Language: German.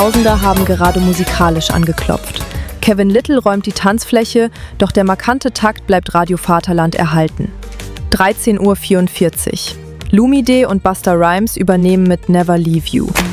Tausender haben gerade musikalisch angeklopft. Kevin Lyttle räumt die Tanzfläche, doch der markante Takt bleibt Radio Vaterland erhalten. 13:44 Uhr. Lumidee und Busta Rhymes übernehmen mit Never Leave You.